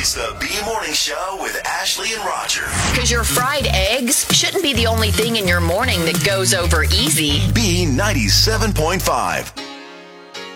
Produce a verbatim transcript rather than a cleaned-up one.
It's the B Morning Show with Ashley and Roger. Because your fried eggs shouldn't be the only thing in your morning that goes over easy. B ninety-seven point five.